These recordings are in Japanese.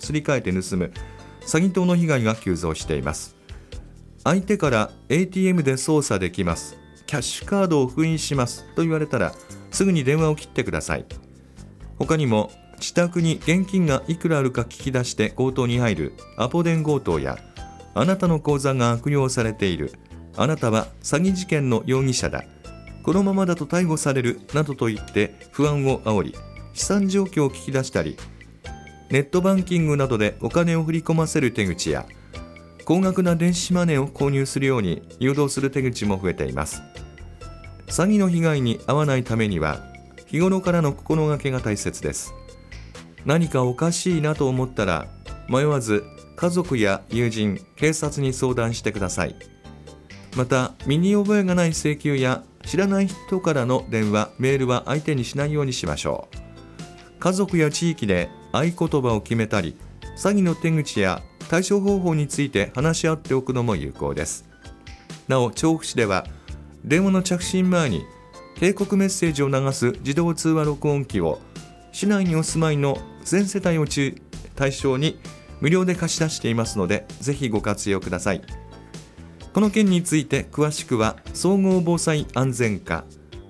すり替えて盗む詐欺等の被害が急増しています。相手から ATM で操作できます、キャッシュカードを封印しますと言われたらすぐに電話を切ってください。他にも自宅に現金がいくらあるか聞き出して強盗に入るアポ電強盗や、あなたの口座が悪用されている、あなたは詐欺事件の容疑者だ、このままだと逮捕されるなどと言って不安を煽り、資産状況を聞き出したり、ネットバンキングなどでお金を振り込ませる手口や、高額な電子マネーを購入するように誘導する手口も増えています。詐欺の被害に遭わないためには日頃からの心がけが大切です。何かおかしいなと思ったら迷わず家族や友人、警察に相談してください。また、身に覚えがない請求や知らない人からの電話、メールは相手にしないようにしましょう。家族や地域で合言葉を決めたり、詐欺の手口や対処方法について話し合っておくのも有効です。なお、調布市では電話の着信前に警告メッセージを流す自動通話録音機を市内にお住まいの全世帯を対象に無料で貸し出していますので、ぜひご活用ください。この件について詳しくは総合防災安全課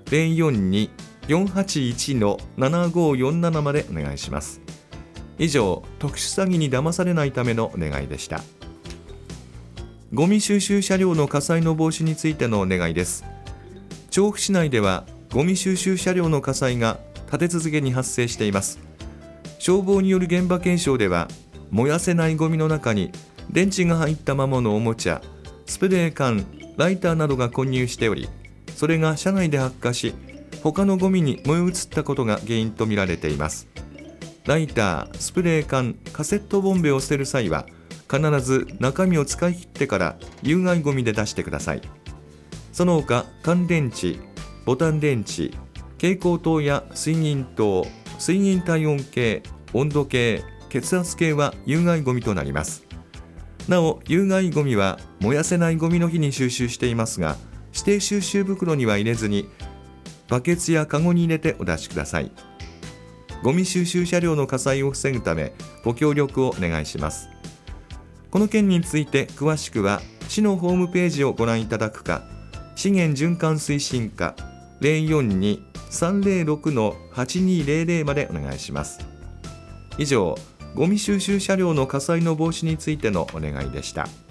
042-481-7547 までお願いします。以上、特殊詐欺に騙されないためのお願いでした。ゴミ収集車両の火災の防止についてのお願いです。調布市内ではゴミ収集車両の火災が立て続けに発生しています。消防による現場検証では、燃やせないゴミの中に電池が入ったままのおもちゃ、スプレー缶、ライターなどが混入しており、それが車内で発火し、他のゴミに燃え移ったことが原因とみられています。ライター、スプレー缶、カセットボンベを捨てる際は、必ず中身を使い切ってから有害ゴミで出してください。その他、乾電池、ボタン電池、蛍光灯や水銀灯、水銀体温計、温度計、血圧計は有害ゴミとなります。なお、有害ゴミは燃やせないゴミの日に収集していますが、指定収集袋には入れずにバケツやカゴに入れてお出しください。ゴミ収集車両の火災を防ぐためご協力をお願いします。この件について詳しくは市のホームページをご覧いただくか、資源循環推進課 042-306-8200 までお願いします。以上、ゴミ収集車両の火災の防止についてのお願いでした。